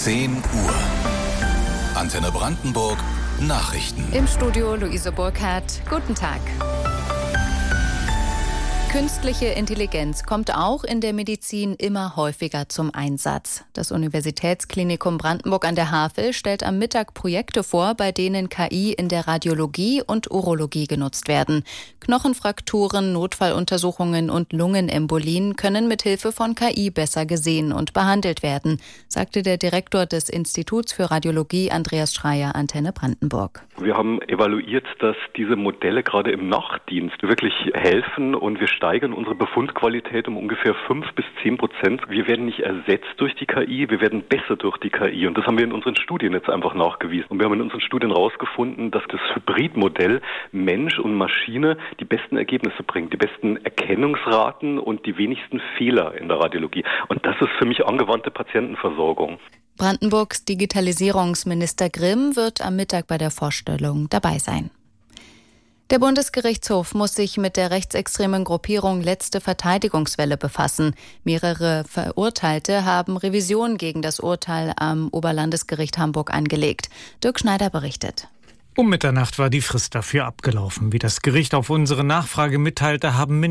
10 Uhr. Antenne Brandenburg Nachrichten. Im Studio Luise Burkhardt. Guten Tag. Künstliche Intelligenz kommt auch in der Medizin immer häufiger zum Einsatz. Das Universitätsklinikum Brandenburg an der Havel stellt am Mittag Projekte vor, bei denen KI in der Radiologie und Urologie genutzt werden. Knochenfrakturen, Notfalluntersuchungen und Lungenembolien können mit Hilfe von KI besser gesehen und behandelt werden, sagte der Direktor des Instituts für Radiologie Andreas Schreier, Antenne Brandenburg. Wir haben evaluiert, dass diese Modelle gerade im Nachtdienst wirklich helfen und wir steigern unsere Befundqualität um ungefähr 5-10%. Wir werden nicht ersetzt durch die KI, wir werden besser durch die KI. Und das haben wir in unseren Studien jetzt einfach nachgewiesen. Und wir haben in unseren Studien herausgefunden, dass das Hybridmodell Mensch und Maschine die besten Ergebnisse bringt, die besten Erkennungsraten und die wenigsten Fehler in der Radiologie. Und das ist für mich angewandte Patientenversorgung. Brandenburgs Digitalisierungsminister Grimm wird am Mittag bei der Vorstellung dabei sein. Der Bundesgerichtshof muss sich mit der rechtsextremen Gruppierung Letzte Verteidigungswelle befassen. Mehrere Verurteilte haben Revision gegen das Urteil am Oberlandesgericht Hamburg angelegt. Dirk Schneider berichtet. Um Mitternacht war die Frist dafür abgelaufen. Wie das Gericht auf unsere Nachfrage mitteilte, haben